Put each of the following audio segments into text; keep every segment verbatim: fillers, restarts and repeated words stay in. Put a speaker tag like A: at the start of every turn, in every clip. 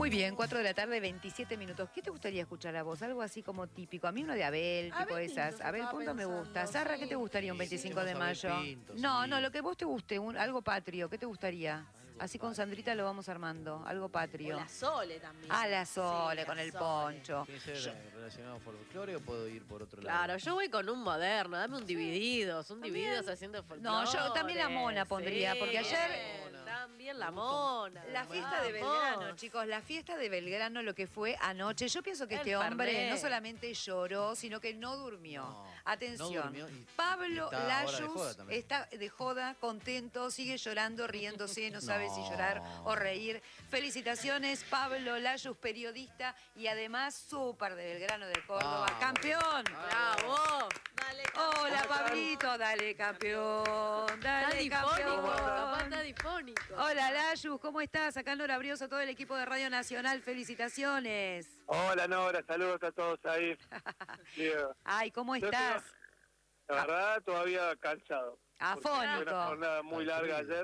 A: Muy bien, cuatro de la tarde, veintisiete minutos. ¿Qué te gustaría escuchar a vos? Algo así como típico. A mí uno de Abel, tipo
B: Abel
A: esas.
B: Pintos
A: Abel
B: estaba
A: Punto me
B: pensando,
A: gusta. Sarra, ¿qué te
B: sí.
A: gustaría un
C: Sí,
A: veinticinco de
C: escuchemos
A: mayo?
C: Abel Pintos,
A: No,
C: sí.
A: no, lo que vos te guste, un- algo patrio. ¿Qué te gustaría?
C: Algo
A: Así con
C: patrio.
A: Sandrita lo vamos armando. Algo
B: O
A: patrio.
B: la Sole también.
A: Ah, la Sole,
B: Sí,
A: con
B: la
A: el
B: Sole.
A: poncho.
C: ¿Tiene que ser relacionado con folclore o puedo ir por otro lado?
D: Claro, yo voy con un moderno, dame un divididos, un
A: También.
D: divididos haciendo folclore.
A: No, yo también la mona pondría,
D: sí,
A: porque ayer-
D: bien, también la mona.
A: La fiesta de
D: vamos.
A: Belgrano, chicos, la fiesta de Belgrano, lo que fue anoche. Yo pienso que
D: El
A: este hombre
D: Fernet.
A: no solamente lloró, sino que no durmió.
C: No,
A: Atención,
C: no durmió y-
A: Pablo
C: y está ahora de
A: Layus
C: joda también.
A: está de joda, contento, sigue llorando, riéndose, no sabe
C: No.
A: si llorar o reír. Felicitaciones, Pablo Layus, periodista y además súper de Belgrano de Córdoba.
C: Vamos.
A: ¡Campeón!
D: ¡Bravo!
B: Dale,
A: Hola,
B: campeón.
A: Pablito, dale, campeón,
D: Está
A: dale,
D: difónico, papá,
A: campeón.
D: está difónico.
A: Hola, Layus, ¿cómo estás? Acá Nora Brioso, todo el equipo de Radio Nacional, felicitaciones.
E: Hola Nora, saludos a todos ahí. Sí, eh,
A: Ay, ¿cómo
E: yo
A: estás?
E: estoy- La verdad, todavía cansado. porque Fue una
A: Afónico.
E: jornada muy
C: Está
E: larga
C: frío.
E: ayer,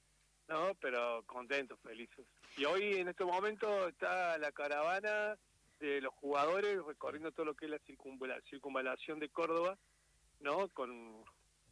E: ¿no? Pero contentos, felices. Y hoy, en este momento, está la caravana de los jugadores recorriendo todo lo que es la circunvala- circunvalación de Córdoba, ¿no? Con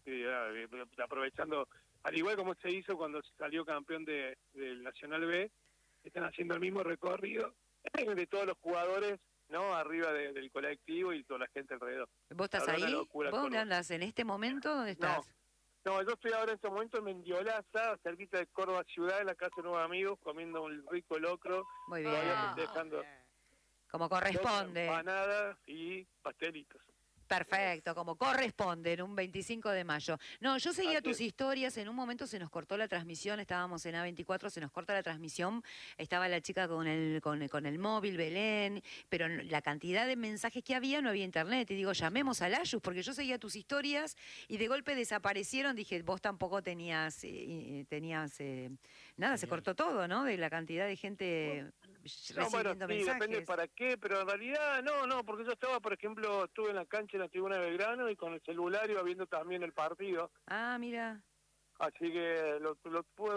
E: eh, eh, aprovechando, al igual como se hizo cuando salió campeón de, del Nacional B, están haciendo el mismo recorrido de todos los jugadores, ¿no? Arriba de- del colectivo y toda la gente alrededor.
A: ¿Vos estás
E: Habrá una
A: ahí?
E: locura,
A: ¿Vos dónde
E: Córdoba.
A: andás? ¿En este momento? ¿Dónde
E: No,
A: estás?
E: no, yo estoy ahora en este momento en Mendiolaza, cerquita de Córdoba Ciudad, en la casa de nuevos amigos, comiendo un rico locro,
A: Muy
E: todavía
A: bien.
D: Ah,
E: festejando
D: bien.
A: Como corresponde.
E: empanadas y pastelitos.
A: Perfecto, como corresponde en un veinticinco de mayo. No, yo seguía
E: Así
A: tus
E: es.
A: historias, en un momento se nos cortó la transmisión, estábamos en A veinticuatro, se nos corta la transmisión, estaba la chica con el, con, con el móvil, Belén, pero la cantidad de mensajes que había, no había internet, y digo, llamemos a Layus, porque yo seguía tus historias y de golpe desaparecieron, dije, vos tampoco tenías, eh, tenías, eh, nada, se cortó todo, ¿no? De la cantidad de gente
E: No, bueno,
A: recibiendo
E: sí,
A: mensajes.
E: depende para qué, pero en realidad no, no, porque yo estaba, por ejemplo, estuve en la cancha en la tribuna de Belgrano y con el celular iba viendo también el partido,
A: Ah, mira.
E: así que lo, lo pude